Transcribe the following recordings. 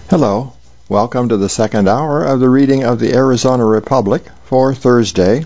Hello, welcome to the second hour of the reading of the Arizona Republic for Thursday,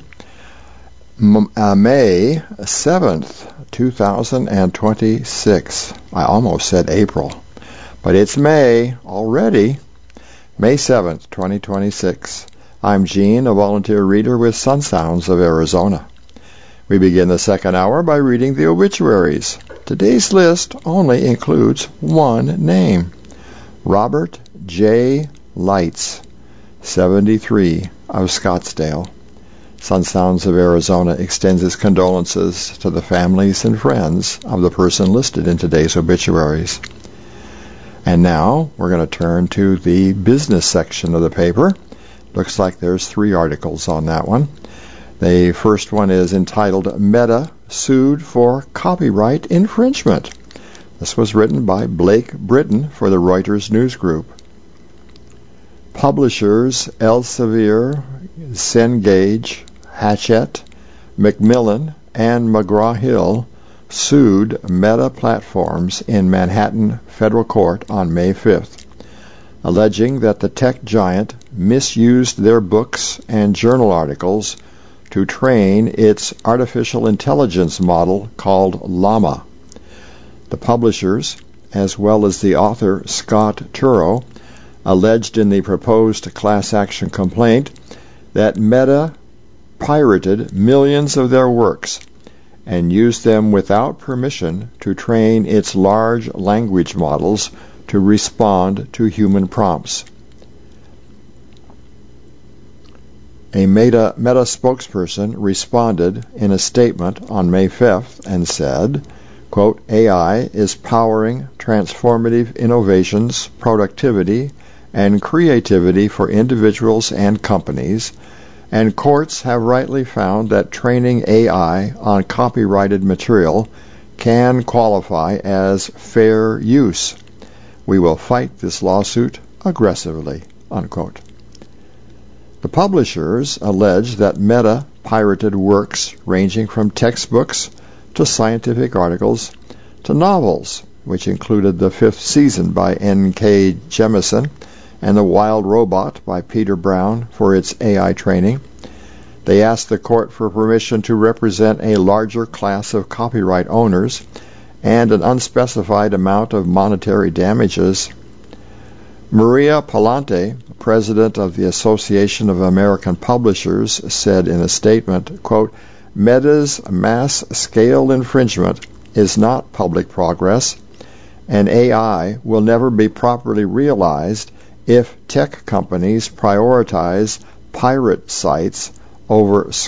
May 7th, 2026. I almost said April, but it's May already, May 7th, 2026. I'm Gene, a volunteer reader with Sun Sounds of Arizona. We begin the second hour by reading the obituaries. Today's list only includes one name. Robert J. Lights, 73, of Scottsdale. Sun Sounds of Arizona extends its condolences to the families and friends of the person listed in today's obituaries. And now we're going to turn to the business section of the paper. Looks like there's 3 articles on that one. The first one is entitled Meta Sued for Copyright Infringement. This was written by Blake Britton for the Reuters News Group. Publishers Elsevier, Cengage, Hachette, Macmillan, and McGraw-Hill sued Meta Platforms in Manhattan Federal Court on May 5th, alleging that the tech giant misused their books and journal articles to train its artificial intelligence model called Llama. The publishers, as well as the author Scott Turow, alleged in the proposed class action complaint that Meta pirated millions of their works and used them without permission to train its large language models to respond to human prompts. A Meta spokesperson responded in a statement on May 5th and said, quote, AI is powering transformative innovations, productivity, and creativity for individuals and companies, and courts have rightly found that training AI on copyrighted material can qualify as fair use. We will fight this lawsuit aggressively, unquote. The publishers allege that Meta pirated works ranging from textbooks to scientific articles to novels, which included the 5th season by N.K. Jemisin and The Wild Robot by Peter Brown for its AI training. They asked the court for permission to represent a larger class of copyright owners and an unspecified amount of monetary damages. Maria Palante, president of the Association of American Publishers, said in a statement, quote, Meta's mass-scale infringement is not public progress, and AI will never be properly realized if tech companies prioritize pirate sites over